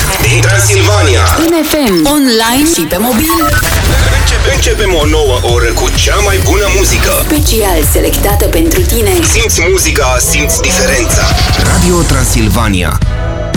din Transilvania. În FM, online și pe mobil. Începem o nouă oră cu cea mai bună muzică. Special selectată pentru tine. Simți muzica, simți diferența. Radio Transilvania.